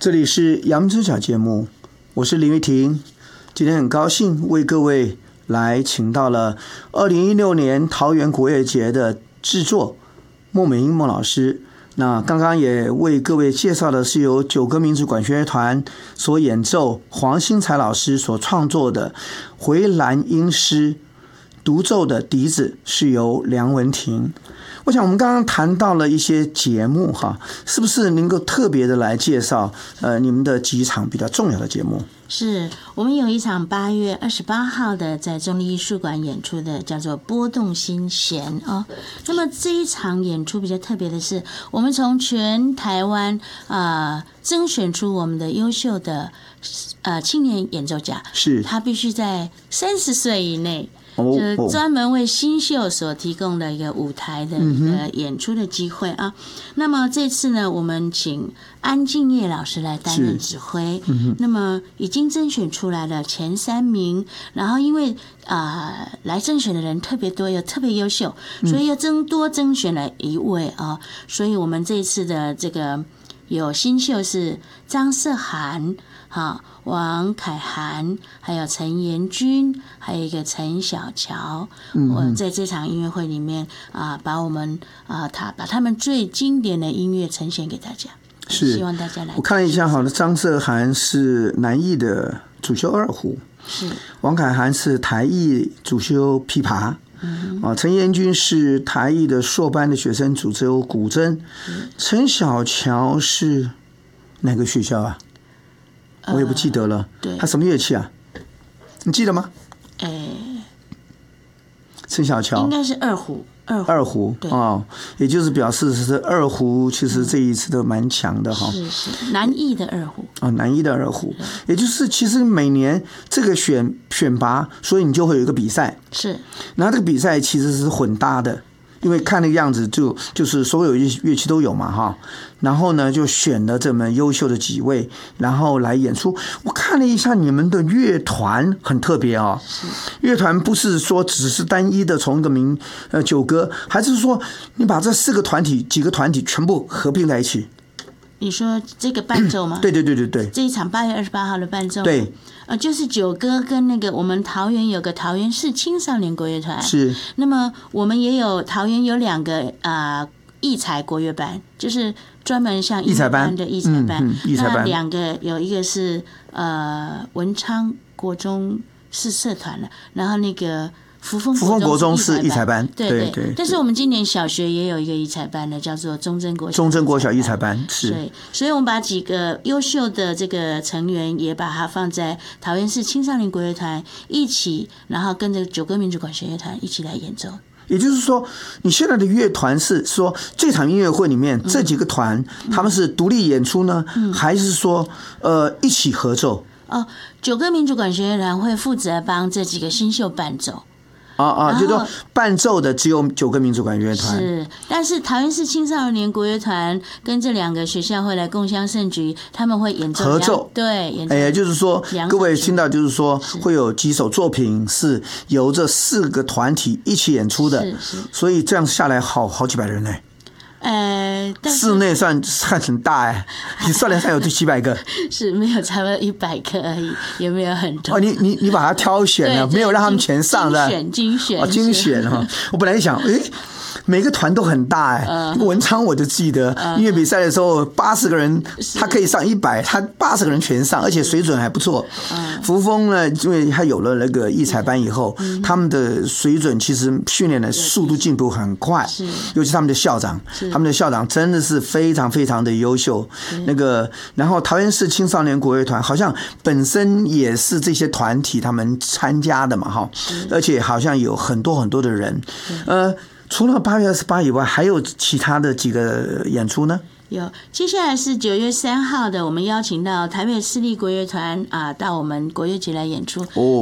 这里是杨之小节目，我是林玉婷。今天很高兴为各位来请到了2016年桃园国乐节的制作莫美英莫老师。那刚刚也为各位介绍的是由九歌民族管弦乐团所演奏，黄兴才老师所创作的回蓝音诗，独奏的笛子是由梁文婷。我想我们刚刚谈到了一些节目哈，是不是能够特别的来介绍你们的几场比较重要的节目？ 是我们有一场8月28号的在中立艺术馆演出的，叫做拨动心弦哦。那么这一场演出比较特别的是，我们从全台湾甄选出我们的优秀的青年演奏家， 是他必须在30岁以内。就是专门为新秀所提供的一个舞台的一个演出的机会啊。那么这次呢，我们请安敬业老师来担任指挥。那么已经甄选出来了前3名，然后因为来甄选的人特别多，又特别优秀，所以要多甄选了1位啊。所以我们这次的这个有新秀是张瑟涵。王凯涵，还有陈延君，还有一个陈小乔。我在这场音乐会里面把我们把他们最经典的音乐呈现给大家， 是希望大家来。 我看了一下，好的，张瑟涵是南艺的主修二胡， 是王凯涵是台艺主修琵琶。陈延君是台艺的硕班的学生，主修古筝。陈小乔是哪个学校啊？我也不记得了。 对， 他什么乐器啊？你记得吗？陈小乔应该是二胡。 二胡哦，也就是表示是二胡，其实这一次都蛮强的哈。 是南艺的二胡哦，南艺的二胡，也就是其实每年这个选拔，所以你就会有一个比赛。 是， 然后这个比赛其实是混搭的。因为看那个样子就是所有乐器都有嘛哈，然后呢就选了这么优秀的几位，然后来演出。我看了一下你们的乐团很特别哦，乐团不是说只是单一的从一个九歌，还是说你把这几个团体全部合并在一起？ 你说这个伴奏吗？ 对， 这一场8月28号的伴奏， 对， 就是九歌跟那个我们桃园有个桃园市青少年国乐团， 是。 那么我们也有桃园有2个艺才国乐班，就是专门像艺才班的艺才班，那2个有一个是文昌国中是社团了，然后那个福丰国中是艺才班，对。但是我们今年小学也有一个艺才班的，叫做中正国小艺才班，是。所以我们把几个优秀的这个成员也把它放在桃园市青少年国乐团一起，然后跟着九歌民族管弦乐团一起来演奏。 也就是说，你现在的乐团是说这场音乐会里面这几个团他们是独立演出呢，还是说一起合奏？ 九歌民族管弦乐团会负责帮这几个新秀伴奏。 就是说伴奏的只有九歌民族管弦乐团， 是，但是桃园市青少年国乐团跟这2个学校会来共襄盛举，他们会演奏合奏， 对，演奏。 就是说各位听到就是说会有几首作品是由这4个团体一起演出的， 是， 所以这样下来好几百人呢。室内算很大你算了有700个， 是没有差不多100个而已，也没有很多。 你把它挑选了，没有让他们全上的精选我本来想每个团都很大文昌我就记得音乐比赛的时候80个人他可以上100，他80个人全上，而且水准还不错。福丰呢，因为他有了那个艺才班以后，他们的水准其实训练的速度进步很快，尤其他们的校长真的是非常非常的优秀。然后桃园市青少年国乐团好像本身也是这些团体他们参加的嘛哈，而且好像有很多的人。除了8月28以外，还有其他的几个演出呢？ 有，接下来是9月3号的，我们邀请到台北市立国乐团到我们国乐节来演出。